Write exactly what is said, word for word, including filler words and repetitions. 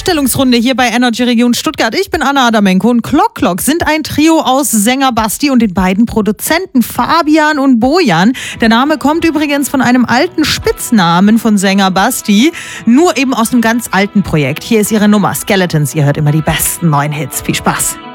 Vorstellungsrunde hier bei Energy Region Stuttgart. Ich bin Anna Adamenko und Clock Clock sind ein Trio aus Sänger Basti und den beiden Produzenten Fabian und Bojan. Der Name kommt übrigens von einem alten Spitznamen von Sänger Basti, nur eben aus einem ganz alten Projekt. Hier ist ihre Nummer Skeletons. Ihr hört immer die besten neuen Hits. Viel Spaß.